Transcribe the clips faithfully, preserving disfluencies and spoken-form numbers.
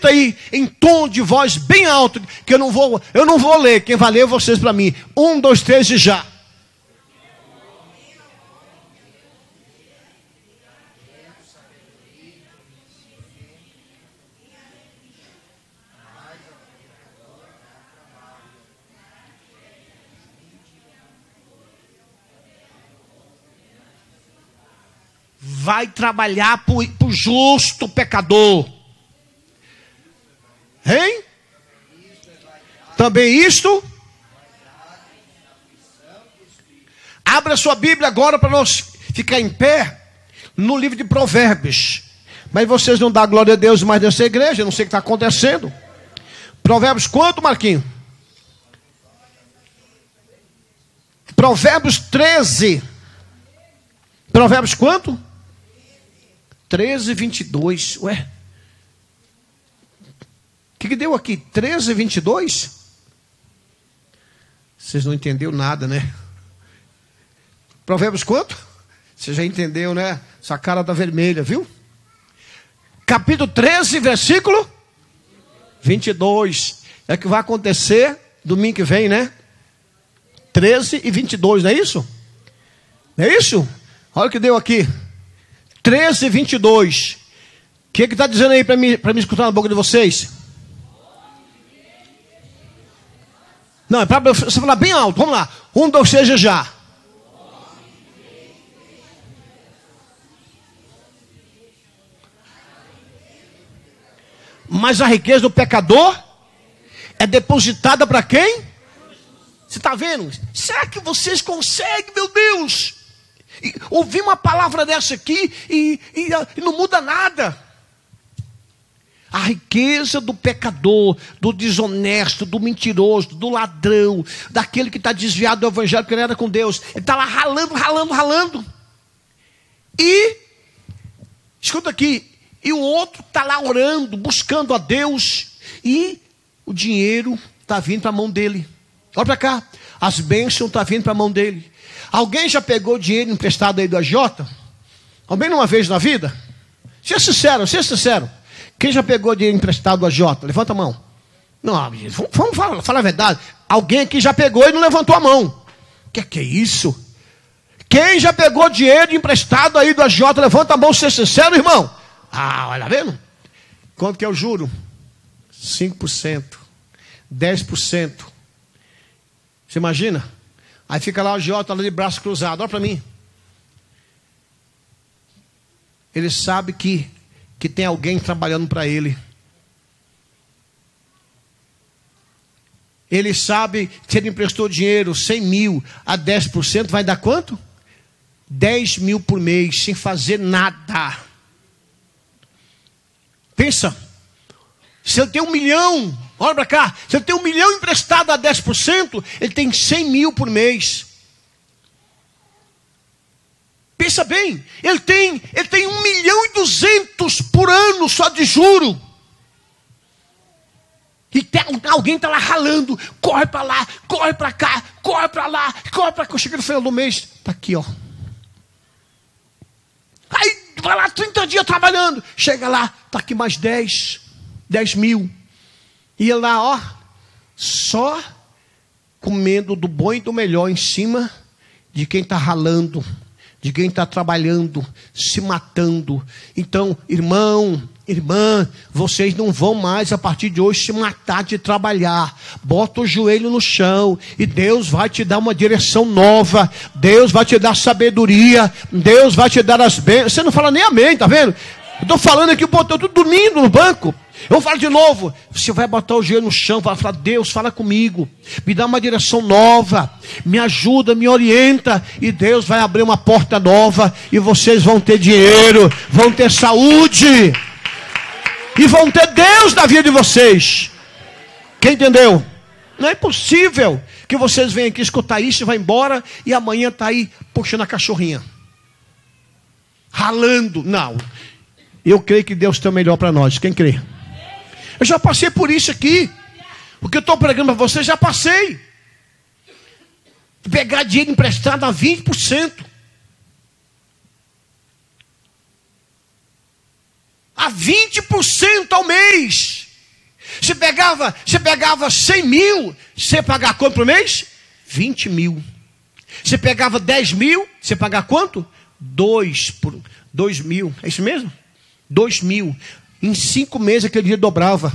grita aí em tom de voz bem alto, que eu não vou, eu não vou ler, quem vai ler é vocês para mim. Um, dois, três e já. Vai trabalhar para o justo pecador. Hein? Também isto. Abra sua Bíblia agora para nós ficar em pé no livro de Provérbios. Mas vocês não dão glória a Deus mais nessa igreja, não sei o que está acontecendo. Provérbios quanto, Marquinhos? Provérbios treze. Provérbios quanto? treze, vinte e dois. Ué? O que, que deu aqui? treze, vinte e dois? Vocês não entenderam nada, né? Provérbios quanto? Você já entendeu, né? Essa cara tá vermelha, viu? Capítulo treze, versículo vinte e dois. É o que vai acontecer domingo que vem, né? treze e vinte e dois, não é isso? Não é isso? Olha o que deu aqui. treze, vinte e dois. O que está dizendo aí para mim, para me escutar na boca de vocês? Não, é para você falar bem alto. Vamos lá. Um, dois, três, já. Mas a riqueza do pecador é depositada para quem? Você está vendo? Será que vocês conseguem, meu Deus? E ouvir uma palavra dessa aqui e, e, e não muda nada. A riqueza do pecador, do desonesto, do mentiroso, do ladrão, daquele que está desviado do evangelho, que não era com Deus. Ele está lá ralando, ralando, ralando. E, escuta aqui, e o outro está lá orando, buscando a Deus, e o dinheiro está vindo para a mão dele. Olha para cá, as bênçãos estão vindo para a mão dele. Alguém já pegou dinheiro emprestado aí do agiota? Alguém numa vez na vida? Seja sincero, seja sincero. Quem já pegou dinheiro emprestado do agiota? Levanta a mão. Não, vamos falar, falar a verdade. Alguém aqui já pegou e não levantou a mão. O que, que é isso? Quem já pegou dinheiro emprestado aí do agiota? Levanta a mão, seja sincero, irmão. Ah, olha, vendo? Quanto que é o juro? cinco por cento. dez por cento. Você imagina? Aí fica lá o agiota lá de braço cruzado. Olha para mim. Ele sabe que, que tem alguém trabalhando para ele. Ele sabe que se ele emprestou dinheiro, cem mil a dez por cento, vai dar quanto? dez mil por mês, sem fazer nada. Pensa. Se ele tem um milhão, olha para cá, se ele tem um milhão emprestado a dez por cento, ele tem cem mil por mês. Pensa bem, ele tem, ele tem um milhão e duzentos por ano só de juro. E tem, alguém está lá ralando, corre para lá, corre para cá, corre para lá, corre para cá. Chega no final do mês, está aqui, ó. Aí vai lá trinta dias trabalhando, chega lá, está aqui mais dez, dez mil. E ele lá, ó, só comendo do bom e do melhor em cima de quem está ralando, de quem está trabalhando, se matando. Então, irmão, irmã, vocês não vão mais a partir de hoje se matar de trabalhar. Bota o joelho no chão e Deus vai te dar uma direção nova. Deus vai te dar sabedoria. Deus vai te dar as bênçãos. Você não fala nem amém, tá vendo? Eu estou falando aqui, pô, estou tudo dormindo no banco. Eu vou falar de novo. Você vai botar o joelho no chão, vai falar: Deus, fala comigo, me dá uma direção nova, me ajuda, me orienta, e Deus vai abrir uma porta nova, e vocês vão ter dinheiro, vão ter saúde, e vão ter Deus na vida de vocês. Quem entendeu? Não é possível que vocês venham aqui escutar isso e vão embora, e amanhã está aí puxando a cachorrinha, ralando. Não. Eu creio que Deus tem o melhor para nós. Quem crê? Eu já passei por isso aqui. O que eu estou pregando para vocês, já passei. Pegar dinheiro emprestado a vinte por cento. A vinte por cento ao mês. Você pegava, você pegava cem mil, você pagar quanto por mês? vinte mil. Você pegava dez mil, você pagar quanto? Dois por dois mil. É isso mesmo? Dois mil. Em cinco meses aquele dia dobrava.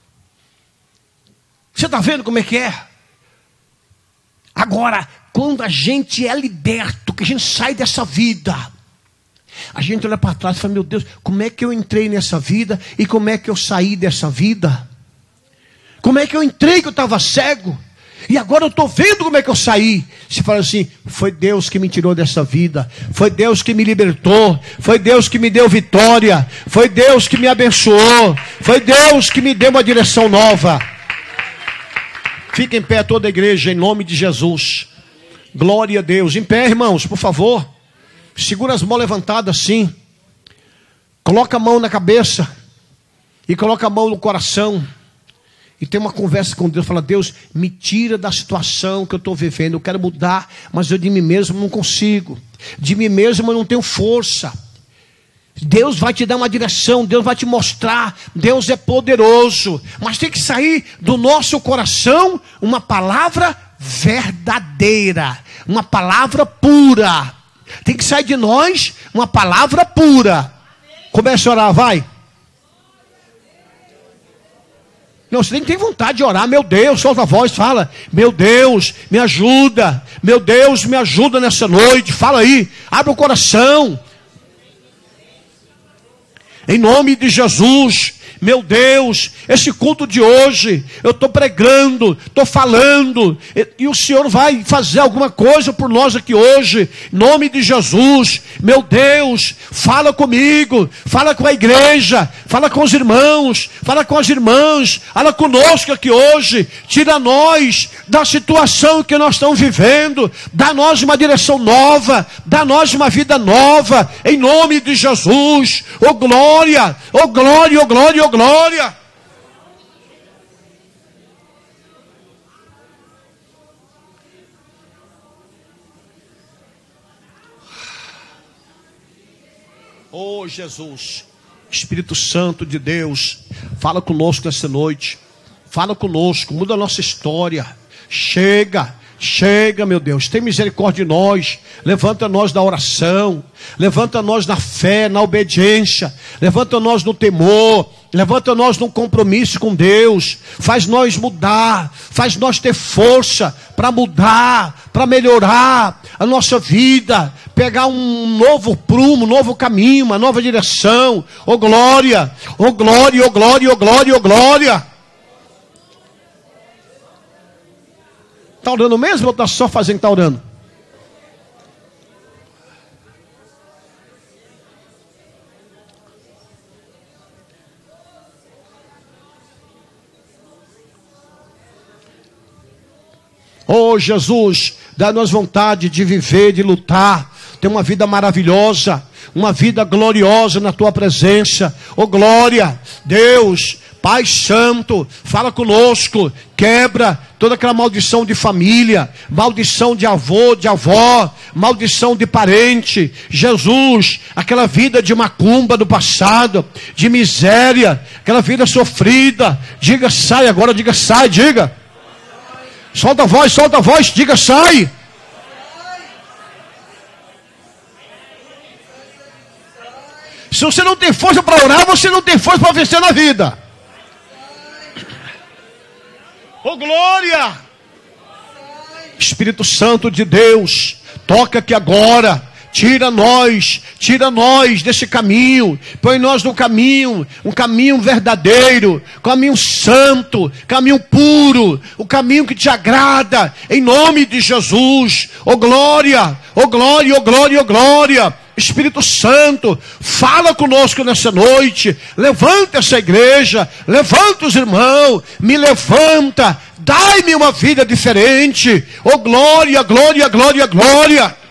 Você está vendo como é que é? Agora, quando a gente é liberto, que a gente sai dessa vida, a gente olha para trás e fala, meu Deus, como é que eu entrei nessa vida e como é que eu saí dessa vida? Como é que eu entrei que eu estava cego? E agora eu estou vendo como é que eu saí. Você fala assim, foi Deus que me tirou dessa vida. Foi Deus que me libertou. Foi Deus que me deu vitória. Foi Deus que me abençoou. Foi Deus que me deu uma direção nova. Fica em pé toda a igreja em nome de Jesus. Glória a Deus. Em pé, irmãos, por favor. Segura as mãos levantadas assim. Coloca a mão na cabeça. E coloca a mão no coração. E tem uma conversa com Deus, fala, Deus, me tira da situação que eu estou vivendo, eu quero mudar, mas eu de mim mesmo não consigo, de mim mesmo eu não tenho força. Deus vai te dar uma direção, Deus vai te mostrar, Deus é poderoso, mas tem que sair do nosso coração uma palavra verdadeira, uma palavra pura, tem que sair de nós uma palavra pura. Comece a orar, vai. Não, você nem tem vontade de orar, meu Deus, solta a voz, fala, meu Deus, me ajuda, meu Deus, me ajuda nessa noite, fala aí, abre o coração, em nome de Jesus. Meu Deus, esse culto de hoje, eu estou pregando, estou falando, e, e o Senhor vai fazer alguma coisa por nós aqui hoje, em nome de Jesus. Meu Deus, fala comigo, fala com a igreja, fala com os irmãos, fala com as irmãs, fala conosco aqui hoje, tira nós da situação que nós estamos vivendo, dá nós uma direção nova, dá nós uma vida nova, em nome de Jesus. Oh glória, oh glória, oh glória, oh glória. Oh Jesus, Espírito Santo de Deus, fala conosco nessa noite, fala conosco, muda a nossa história, chega, chega meu Deus, tem misericórdia de nós, levanta nós na oração, levanta nós na fé, na obediência, levanta nós no temor, levanta nós num compromisso com Deus, faz nós mudar, faz nós ter força para mudar, para melhorar a nossa vida, pegar um novo prumo, um novo caminho, uma nova direção. Oh glória, oh glória, oh glória, oh glória, oh glória. Está orando mesmo ou está só fazendo que está orando? Oh Jesus, dá-nos vontade de viver, de lutar, ter uma vida maravilhosa, uma vida gloriosa na tua presença. Oh glória, Deus, Pai Santo, fala conosco, quebra toda aquela maldição de família, maldição de avô, de avó, maldição de parente. Jesus, aquela vida de macumba do passado, de miséria, aquela vida sofrida, diga sai agora, diga sai, diga. Solta a voz, solta a voz, diga sai. Se você não tem força para orar, você não tem força para vencer na vida. Oh glória! Espírito Santo de Deus, toca aqui agora. Tira nós, tira nós desse caminho, põe nós no caminho, um caminho verdadeiro, caminho santo, caminho puro, o caminho que te agrada, em nome de Jesus. Oh glória, oh glória, oh glória, oh glória. Espírito Santo, fala conosco nessa noite, levanta essa igreja, levanta os irmãos, me levanta, dai-me uma vida diferente. Oh glória, glória, glória, glória.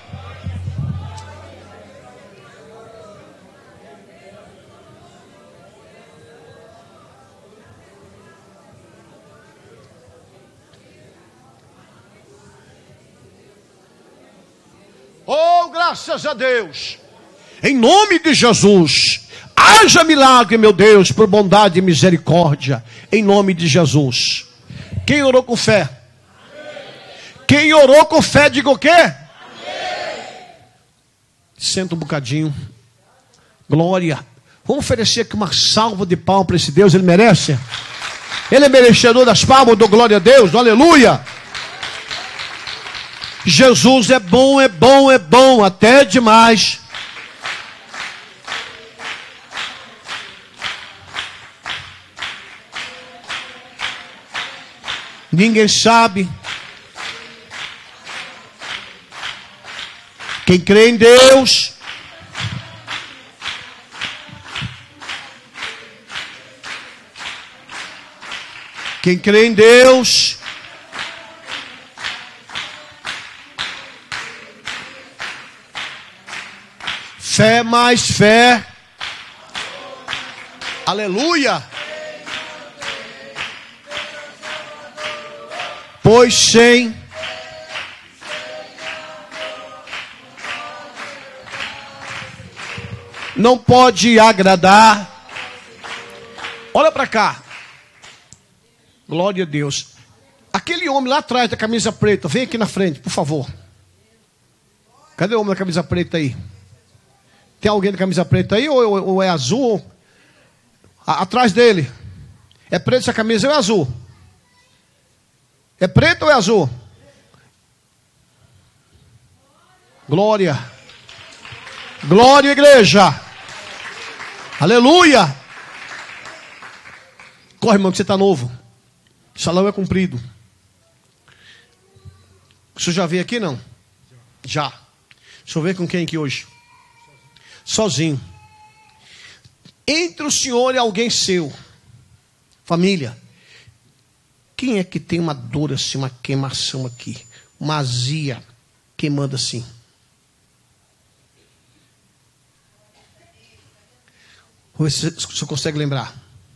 Oh, graças a Deus, em nome de Jesus, Haja milagre, meu Deus, por bondade e misericórdia, em nome de Jesus. Quem orou com fé? Quem orou com fé, diga o quê? Senta um bocadinho. Glória. Vamos oferecer aqui uma salva de palmas para esse Deus, ele merece. Ele é merecedor das palmas, do glória a Deus, do aleluia. Jesus é bom, é bom, é bom, até demais. Ninguém sabe. Quem crê em Deus, quem crê em Deus, fé mais fé, aleluia, pois sem não pode agradar. Olha para cá. Glória a Deus. Aquele homem lá atrás da camisa preta, vem aqui na frente, por favor. Cadê o homem da camisa preta aí? Tem alguém da camisa preta aí ou, ou, ou é azul? A, atrás dele. É preto essa camisa ou é azul? É preto ou é azul? Glória. Glória, igreja. Aleluia. Corre, irmão, que você está novo. O salão é comprido. O senhor já veio aqui, não? Já. O senhor veio com quem aqui hoje? Sozinho. Entre o senhor e alguém seu. Família. Quem é que tem uma dor assim, uma queimação aqui? Uma azia queimando assim? Vamos ver se você consegue lembrar.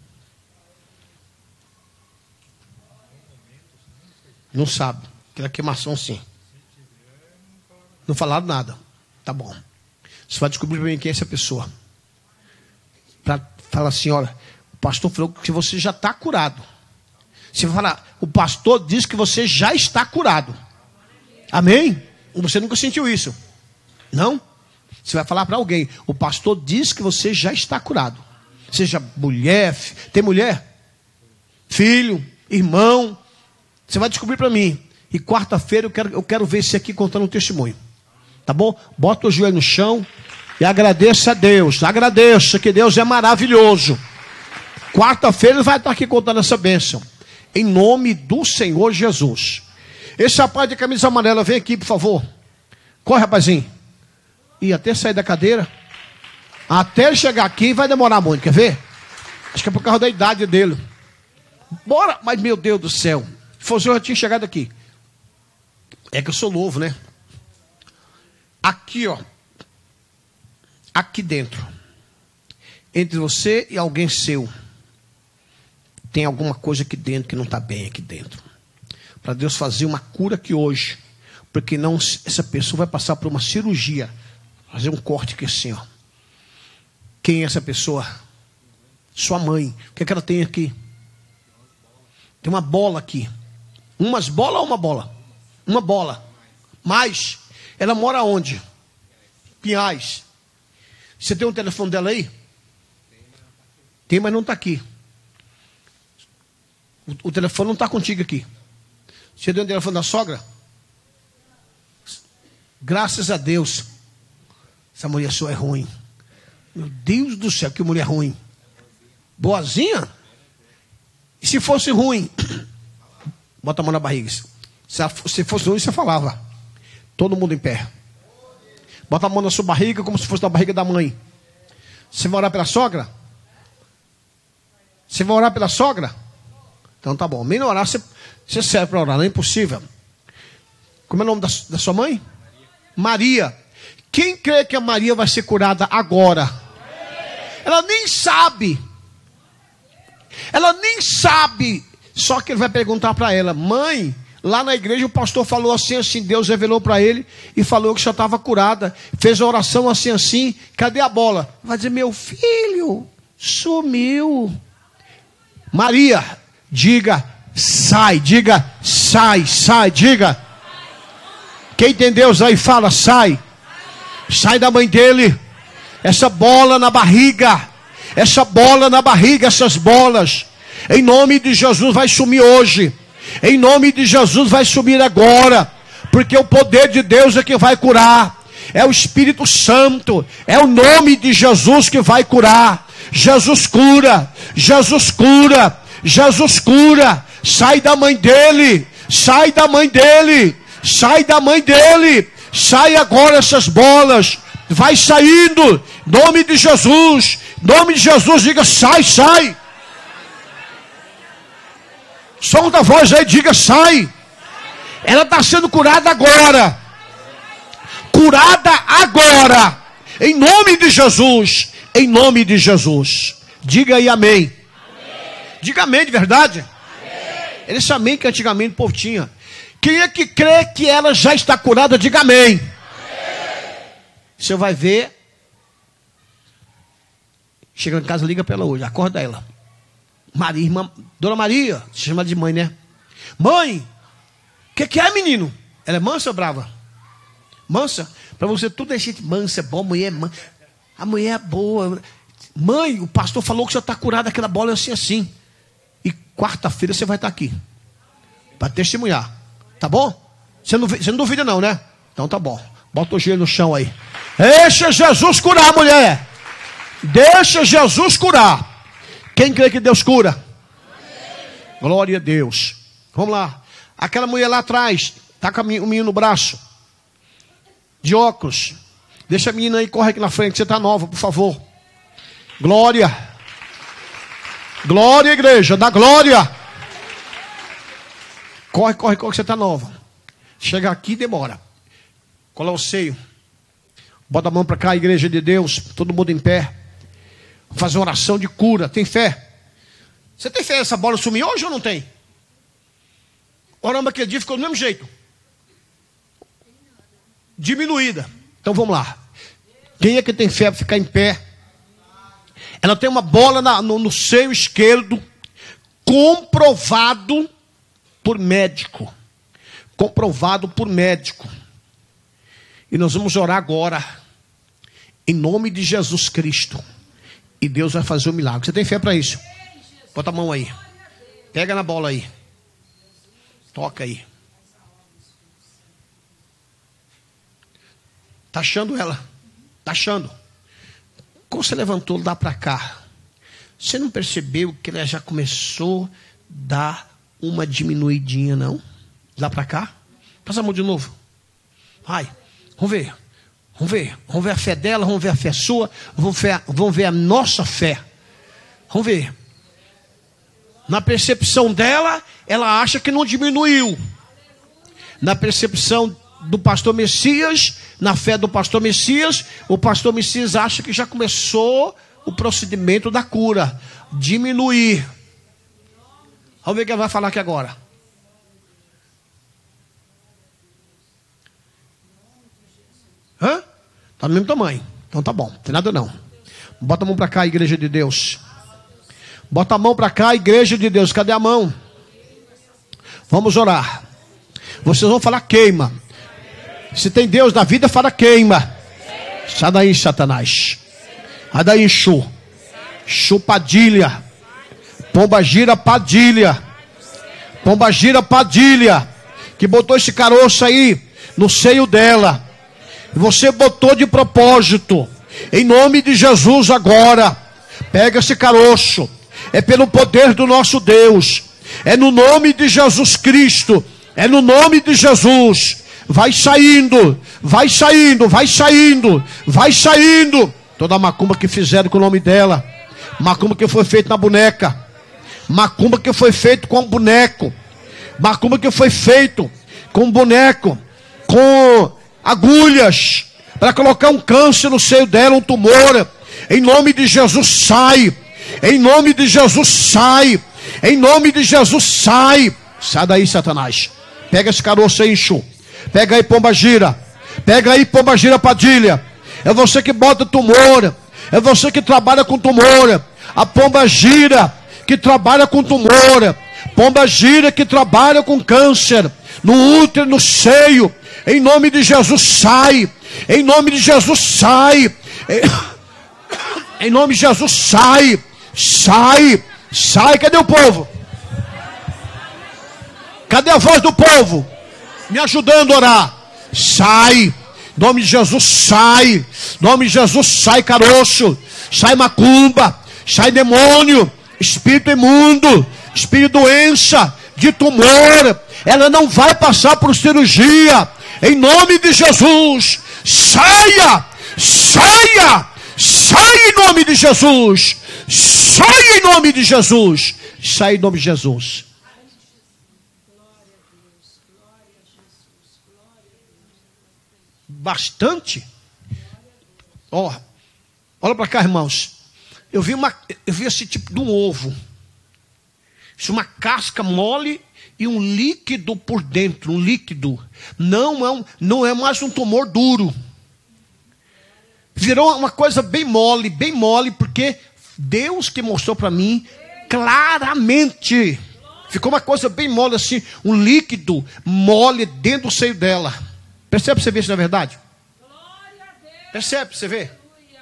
Não sabe. Aquela queimação sim. Não falaram nada. Tá bom. Você vai descobrir para mim quem é essa pessoa. Para falar assim, olha, o pastor falou que você já está curado. Você vai falar, o pastor diz que você já está curado. Amém? Você nunca sentiu isso? Não? Você vai falar para alguém, o pastor diz que você já está curado. Seja mulher, tem mulher? Filho, irmão. Você vai descobrir para mim. E quarta-feira eu quero, eu quero ver esse aqui contando um testemunho. Tá bom? Bota o joelho no chão e agradeça a Deus. Agradeça que Deus é maravilhoso. Quarta-feira ele vai estar aqui contando essa bênção. Em nome do Senhor Jesus. Esse rapaz de camisa amarela, vem aqui, por favor. Corre, rapazinho. E até sair da cadeira. Até chegar aqui vai demorar muito, quer ver? Acho que é por causa da idade dele. Bora, mas meu Deus do céu. Se fosse eu já tinha chegado aqui. É que eu sou novo, né? Aqui, ó. Aqui dentro. Entre você e alguém seu. Tem alguma coisa aqui dentro que não está bem aqui dentro. Para Deus fazer uma cura aqui hoje. Porque não, essa pessoa vai passar por uma cirurgia. Fazer um corte aqui assim, ó. Quem é essa pessoa? Sua mãe. O que é que ela tem aqui? Tem uma bola aqui. Umas bolas ou uma bola? Uma bola. Mas, ela mora onde? Pinhais. Você tem um telefone dela aí? Tem, mas não está aqui. O, o telefone não está contigo aqui. Você deu o telefone da sogra? Graças a Deus. Essa mulher sua é ruim. Meu Deus do céu, que mulher ruim. Boazinha? E se fosse ruim? Bota a mão na barriga. Se fosse ruim, você falava. Todo mundo em pé. Bota a mão na sua barriga como se fosse na barriga da mãe. Você vai orar pela sogra? Você vai orar pela sogra? Então tá bom. Nem orar, você, você serve para orar. Não é impossível. Como é o nome da, da sua mãe? Maria. Maria. Quem crê que a Maria vai ser curada agora? Ela nem sabe. Ela nem sabe. Só que ele vai perguntar para ela: mãe, Lá na igreja o pastor falou assim, assim, Deus revelou para ele e falou que já estava curada. Fez a oração assim, assim, cadê a bola? Vai dizer, meu filho, sumiu. Maria, diga, sai, diga, sai, sai, diga. Quem tem Deus aí fala, sai. Sai da mãe dele. Essa bola na barriga, essa bola na barriga, essas bolas, em nome de Jesus vai sumir hoje. Em nome de Jesus vai sumir agora. Porque o poder de Deus é que vai curar. É o Espírito Santo. É o nome de Jesus que vai curar. Jesus cura. Jesus cura. Jesus cura. Sai da mãe dele. Sai da mãe dele. Sai da mãe dele. Sai agora essas bolas. Vai saindo. Nome de Jesus. Nome de Jesus. Diga sai, sai. Solta a voz aí, diga sai. Ela está sendo curada agora. Curada agora. Em nome de Jesus. Em nome de Jesus. Diga aí amém. Amém. Diga amém de verdade. Amém. Esse amém que antigamente o povo tinha. Quem é que crê que ela já está curada? Diga amém. Amém. Você vai ver. Chega em casa, liga para ela hoje. Acorda ela. Maria, irmã, Dona Maria, se chama de mãe, né? Mãe, o que, que é, menino? Ela é mansa ou brava? Mansa? Para você tudo é gente mansa, é bom, mulher é mansa. A mulher é boa. Mãe, o pastor falou que você está curado daquela bola assim, assim. E quarta-feira você vai estar aqui. Para testemunhar. Tá bom? Você não, você não duvida não, né? Então tá bom. Bota o joelho no chão aí. Deixa Jesus curar, mulher. Deixa Jesus curar. Quem crê que Deus cura? Amém. Glória a Deus. Vamos lá. Aquela mulher lá atrás, está com o menino no braço, de óculos. Deixa a menina aí, corre aqui na frente. Você está nova, por favor. Glória. Glória, igreja. Dá glória. Corre, corre, corre, que você está nova. Chega aqui, demora. Cola o seio. Bota a mão para cá, igreja de Deus. Todo mundo em pé. Fazer uma oração de cura. Tem fé? Você tem fé essa bola sumir hoje ou não tem? Oramos aquele dia, ficou do mesmo jeito. Diminuída. Então vamos lá. Quem é que tem fé para ficar em pé? Ela tem uma bola na, no, no seio esquerdo. Comprovado por médico. Comprovado por médico. E nós vamos orar agora. Em nome de Jesus Cristo. E Deus vai fazer o milagre. Você tem fé para isso? Bota a mão aí. Pega na bola aí. Toca aí. Tá achando ela? Tá achando? Quando você levantou lá para cá, você não percebeu que ela já começou a dar uma diminuidinha, não? Lá para cá? Passa a mão de novo. Vai. Vamos ver. Vamos ver, vamos ver a fé dela, vamos ver a fé sua, vamos ver, vamos ver a nossa fé. Vamos ver. Na percepção dela, ela acha que não diminuiu. Na percepção do pastor Messias, na fé do pastor Messias, o pastor Messias acha que já começou o procedimento da cura. Diminuir. Vamos ver o que ela vai falar aqui agora. Hã? Tá do mesmo tamanho. Então tá bom, não tem nada não. Bota a mão para cá, igreja de Deus. Bota a mão para cá, igreja de Deus. Cadê a mão? Vamos orar. Vocês vão falar queima. Se tem Deus na vida, fala queima. Sai daí, Satanás. Sai daí, Chu. Chu Padilha. Pomba gira Padilha. Pomba gira Padilha. Que botou esse caroço aí no seio dela. Você botou de propósito. Em nome de Jesus agora. Pega esse caroço. É pelo poder do nosso Deus. É no nome de Jesus Cristo. É no nome de Jesus. Vai saindo. Vai saindo. Vai saindo. Vai saindo. Toda a macumba que fizeram com o nome dela. Macumba que foi feita na boneca. Macumba que foi feito com boneco. Macumba que foi feito com boneco. Com agulhas, para colocar um câncer no seio dela, um tumor. Em nome de Jesus, sai. Em nome de Jesus, sai. Em nome de Jesus, sai. Sai daí, Satanás. Pega esse caroço aí, Enxu. Pega aí, pomba gira. Pega aí, pomba gira Padilha. É você que bota tumor. É você que trabalha com tumor. A pomba gira que trabalha com tumor. Pomba gira que trabalha com câncer. No útero, no seio. Em nome de Jesus, sai. Em nome de Jesus, sai. Em nome de Jesus, sai. Sai. Sai. Cadê o povo? Cadê a voz do povo? Me ajudando a orar. Sai. Em nome de Jesus, sai. Em nome de Jesus, sai caroço. Sai macumba. Sai demônio. Espírito imundo. Espírito de doença. De tumor. Ela não vai passar por cirurgia. Em nome de Jesus. Saia. Saia. Saia em nome de Jesus. Saia em nome de Jesus. Saia em nome de Jesus. Bastante. Ó, oh, olha para cá, irmãos. Eu vi uma, eu vi esse tipo de um ovo. Isso é uma casca mole e um líquido por dentro, um líquido. Não é, um, não é mais um tumor duro. Virou uma coisa bem mole, bem mole, porque Deus que mostrou para mim claramente. Ficou uma coisa bem mole assim, um líquido mole dentro do seio dela. Percebe pra você ver isso na verdade? Percebe pra você ver?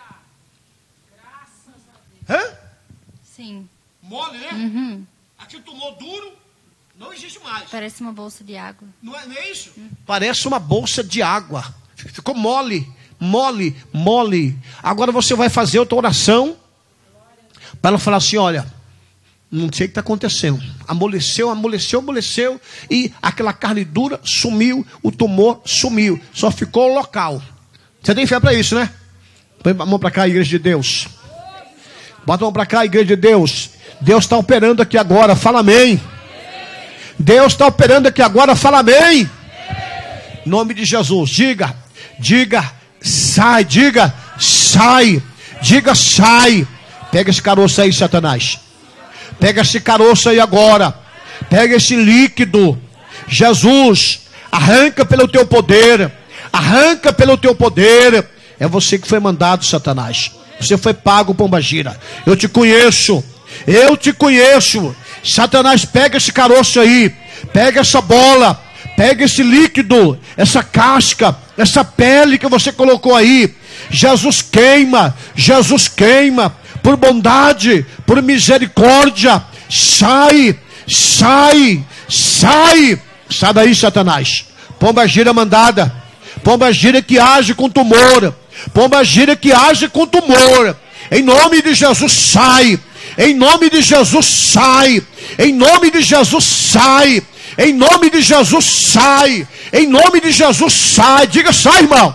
Hã? Sim. Mole, né? Uhum. Aqui o tumor duro não existe mais. Parece uma bolsa de água. Não é, não é isso? Uhum. Parece uma bolsa de água. Ficou mole, mole, mole. Agora você vai fazer outra oração para ela falar assim, olha, não sei o que está acontecendo. Amoleceu, amoleceu, amoleceu. E aquela carne dura sumiu. O tumor sumiu. Só ficou o local. Você tem fé para isso, né? Põe a mão para cá, igreja de Deus. Bota a mão para cá, igreja de Deus. Deus está operando aqui agora. Fala amém. Deus está operando aqui agora. Fala amém. Em nome de Jesus. Diga. Diga. Sai. Diga. Sai. Diga sai. Pega esse caroço aí, Satanás. Pega esse caroço aí agora. Pega esse líquido. Jesus, arranca pelo teu poder. Arranca pelo teu poder. É você que foi mandado, Satanás. Você foi pago, pombagira. Eu te conheço. Eu te conheço. Satanás, pega esse caroço aí. Pega essa bola. Pega esse líquido. Essa casca. Essa pele que você colocou aí. Jesus queima. Jesus queima. Por bondade, por misericórdia, sai, sai, sai, sai daí, Satanás. Pomba gira mandada, pomba gira que age com tumor, pomba gira que age com tumor, em nome de Jesus sai, em nome de Jesus sai, em nome de Jesus sai, em nome de Jesus sai, em nome de Jesus sai, diga sai, irmão,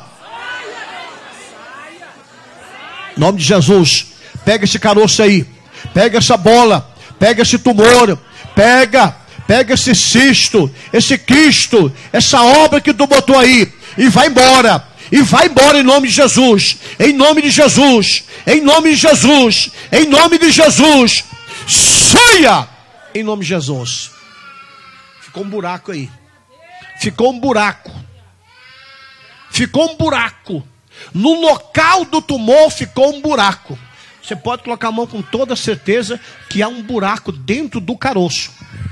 em nome de Jesus. Pega esse caroço aí, pega essa bola, pega esse tumor, pega, pega esse cisto, esse quisto, essa obra que tu botou aí, e vai embora, e vai embora em nome de Jesus, em nome de Jesus, em nome de Jesus, em nome de Jesus, saia, em nome de Jesus. Ficou um buraco aí, ficou um buraco, ficou um buraco, no local do tumor ficou um buraco. Você pode colocar a mão com toda certeza que há um buraco dentro do caroço.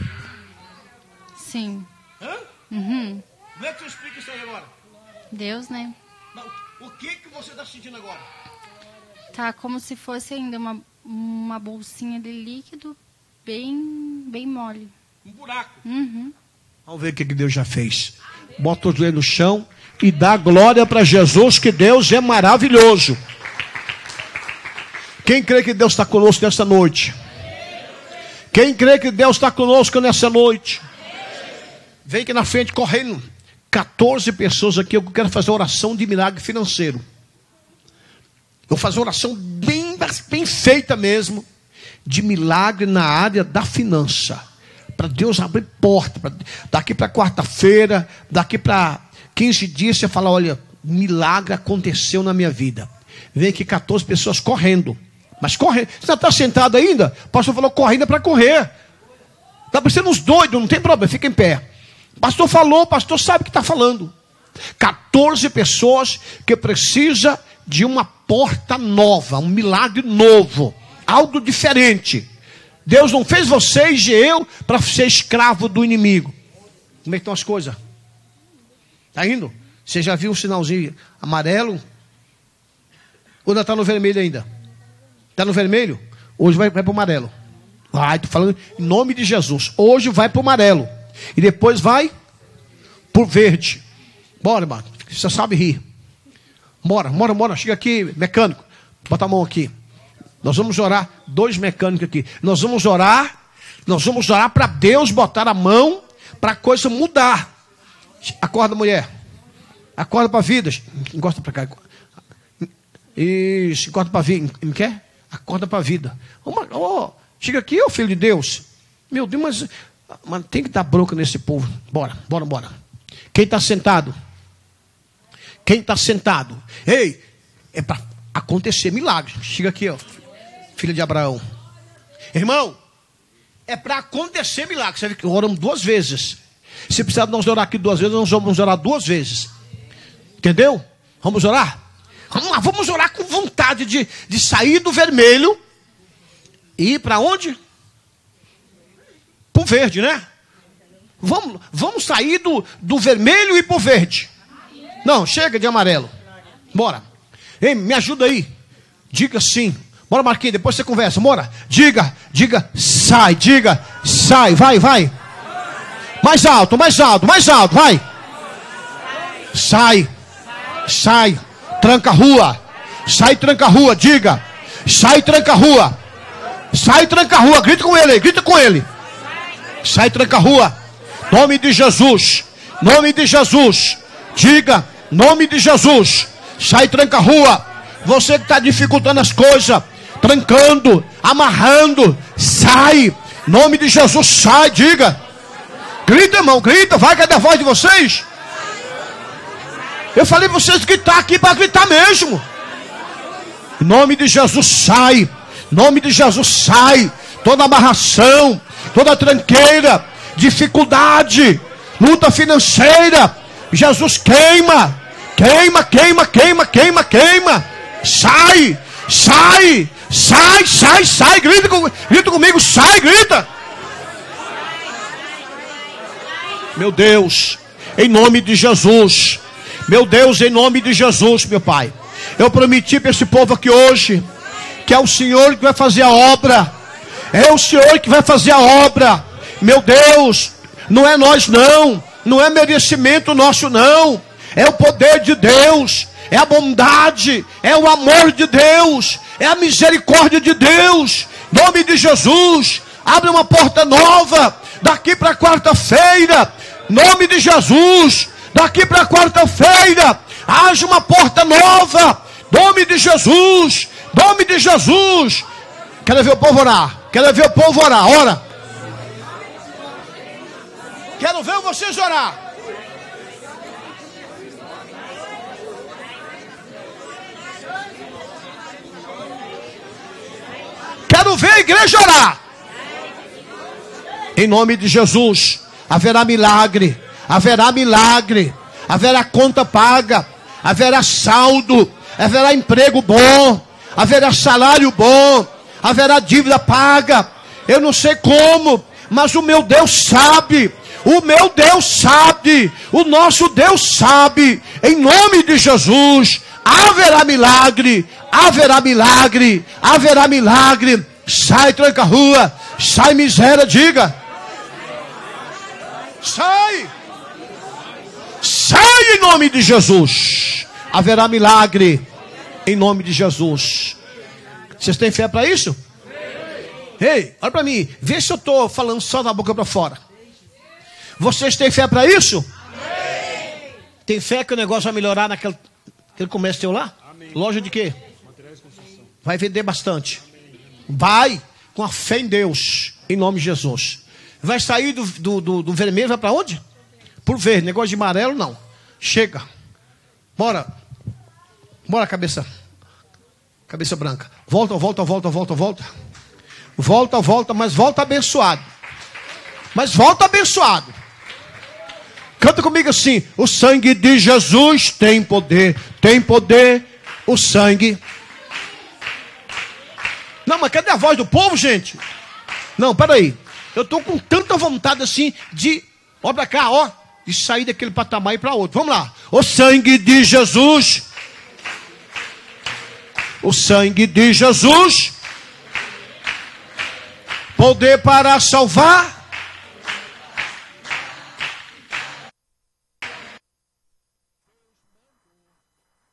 Sim. Hã? Uhum. Como é que você explica isso aí agora? Deus, né? O que que você está sentindo agora? Tá como se fosse ainda uma, uma bolsinha de líquido bem, bem mole. Um buraco. Uhum. Vamos ver o que que Deus já fez. Bota o joelho no chão e dá glória para Jesus, que Deus é maravilhoso. Quem crê que Deus está conosco nessa noite? Quem crê que Deus está conosco nessa noite? Vem aqui na frente correndo. quatorze pessoas aqui. Eu quero fazer oração de milagre financeiro. Eu vou fazer oração bem, bem feita mesmo. De milagre na área da finança. Para Deus abrir porta. Pra, daqui para quarta-feira, daqui para quinze dias, você fala, olha, milagre aconteceu na minha vida. Vem aqui quatorze pessoas correndo. Mas corre, você está sentado ainda? O pastor falou, correndo é para correr. Está parecendo uns doidos, não tem problema, fica em pé. O pastor falou, o pastor sabe o que está falando. quatorze pessoas que precisam de uma porta nova, um milagre novo, algo diferente. Deus não fez vocês e eu para ser escravo do inimigo. Como é que estão as coisas? Está indo? Você já viu um sinalzinho amarelo? Ou ainda está no vermelho ainda? Está no vermelho? Hoje vai, vai para o amarelo. Vai, estou falando em nome de Jesus. Hoje vai para o amarelo. E depois vai para o verde. Bora, irmão. Você sabe rir. Bora, bora, bora. Chega aqui, mecânico. Bota a mão aqui. Nós vamos orar. Dois mecânicos aqui. Nós vamos orar. Nós vamos orar para Deus botar a mão para a coisa mudar. Acorda, mulher. Acorda para a vida. Encosta para cá. Isso, acorda para a vida. Me quer? Acorda para a vida. Uma, oh, chega aqui, ô filho de Deus. Meu Deus, mas, mas tem que dar bronca nesse povo. Bora, bora, bora. Quem está sentado? Quem está sentado? Ei, é para acontecer milagre. Chega aqui, ó, filha de Abraão. Irmão, é para acontecer milagre. Você vê que oramos duas vezes. Se precisar de nós orar aqui duas vezes, nós vamos orar duas vezes. Entendeu? Vamos orar? Vamos lá, vamos orar com vontade de, de sair do vermelho e ir para onde? Para o verde, né? Vamos, vamos sair do, do vermelho e para o verde. Não, chega de amarelo. Bora. Ei, me ajuda aí. Diga sim. Bora, Marquinhos, depois você conversa. Bora. Diga, diga, sai, diga, sai, vai, vai. Mais alto, mais alto, mais alto, vai. Sai, sai, tranca a rua. Sai, tranca a rua, diga. Sai, tranca a rua. Sai, tranca a rua, grita com ele aí, grita com ele. Sai, tranca a rua. Nome de Jesus, nome de Jesus. Diga, nome de Jesus. Sai, tranca a rua. Você que está dificultando as coisas, trancando, amarrando, sai. Nome de Jesus, sai, diga. Grita, irmão, grita, vai, cadê a voz de vocês? Eu falei para vocês gritar aqui para gritar mesmo. Em nome de Jesus, sai. Em nome de Jesus, sai. Toda amarração, toda tranqueira, dificuldade, luta financeira. Jesus queima, queima, queima, queima, queima, queima. Sai, sai, sai, sai, sai. Grita, grita comigo, sai, grita. Meu Deus, em nome de Jesus. Meu Deus, em nome de Jesus, meu Pai. Eu prometi para esse povo aqui hoje que é o Senhor que vai fazer a obra. É o Senhor que vai fazer a obra. Meu Deus, não é nós não. Não é merecimento nosso não. É o poder de Deus. É a bondade. É o amor de Deus. É a misericórdia de Deus. Em nome de Jesus. Abre uma porta nova. Daqui para quarta-feira. Em nome de Jesus. Daqui para quarta-feira. Haja uma porta nova. Em nome de Jesus. Em nome de Jesus. Quero ver o povo orar. Quero ver o povo orar. Ora. Quero ver vocês orar. Quero ver a igreja orar. Em nome de Jesus. Haverá milagre. Haverá milagre. Haverá conta paga. Haverá saldo. Haverá emprego bom. Haverá salário bom. Haverá dívida paga. Eu não sei como, mas o meu Deus sabe. O meu Deus sabe. O nosso Deus sabe. Em nome de Jesus. Haverá milagre. Haverá milagre. Haverá milagre. Sai, tranca a rua. Sai, miséria, diga. Sai. Sai em nome de Jesus. Haverá milagre. Em nome de Jesus. Vocês têm fé para isso? Ei, olha para mim. Vê se eu estou falando só da boca para fora. Vocês têm fé para isso? Amém. Tem fé que o negócio vai melhorar naquele, naquele comércio teu lá? Amém. Loja de quê? Materiais de construção. Vai vender bastante. Amém. Vai com a fé em Deus. Em nome de Jesus. Vai sair do, do, do, do vermelho, vai para onde? Por verde. Negócio de amarelo, não. Chega. Bora. Bora, cabeça. Cabeça branca. Volta, volta, volta, volta, volta. Volta, volta, mas volta abençoado. Mas volta abençoado. Canta comigo assim: o sangue de Jesus tem poder, tem poder, o sangue. Não, mas cadê a voz do povo, gente? Não, peraí. Eu estou com tanta vontade assim de, ó pra cá, ó, de sair daquele patamar e para outro. Vamos lá. O sangue de Jesus. O sangue de Jesus. Poder para salvar.